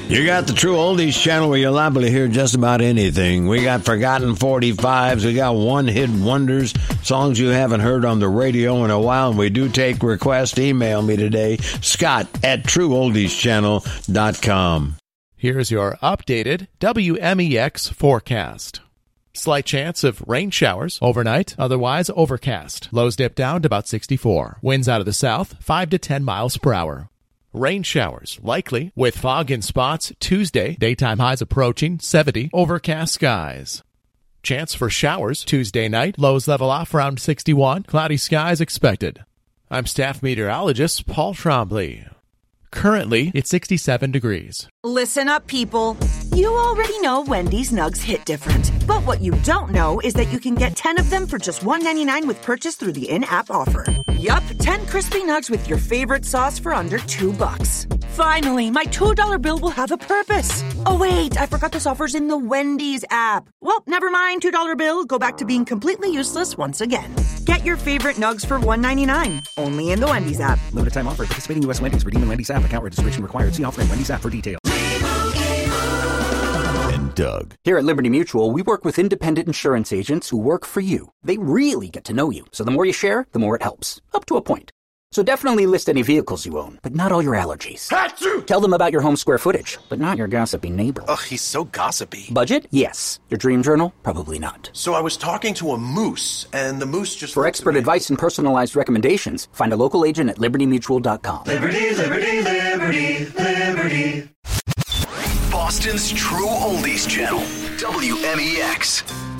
You got the True Oldies channel where you're liable to hear just about anything. We got forgotten 45s. We got one-hit wonders, songs you haven't heard on the radio in a while. And we do take requests. Email me today, Scott@TrueOldiesChannel.com. Here's your updated WMEX forecast. Slight chance of rain showers overnight, otherwise overcast. Lows dip down to about 64. Winds out of the south, 5 to 10 miles per hour. Rain showers likely with fog in spots Tuesday. Daytime highs approaching 70. Overcast skies. Chance for showers Tuesday night. Lows level off around 61. Cloudy skies expected. I'm staff meteorologist Paul Trombley. Currently, it's 67 degrees. Listen up, people. You already know Wendy's Nugs hit different. But what you don't know is that you can get 10 of them for just $1.99 with purchase through the in-app offer. Yup, 10 crispy nugs with your favorite sauce for under $2. Finally, my $2 bill will have a purpose. Oh wait, I forgot this offer's in the Wendy's app. Well, never mind, $2 bill. Go back to being completely useless once again. Get your favorite nugs for $1.99. Only in the Wendy's app. Limited time offer. Participating U.S. Wendy's. Redeem in Wendy's app. Account registration required. See offer in Wendy's app for details. And Doug. Here at Liberty Mutual, we work with independent insurance agents who work for you. They really get to know you. So the more you share, the more it helps. Up to a point. So definitely list any vehicles you own, but not all your allergies. Achoo! Tell them about your home square footage, but not your gossipy neighbor. Ugh, he's so gossipy. Budget? Yes. Your dream journal? Probably not. So I was talking to a moose, and the moose just... For expert advice and personalized recommendations, find a local agent at libertymutual.com. Liberty, liberty, liberty, liberty. Boston's True Oldies Channel, WMEX.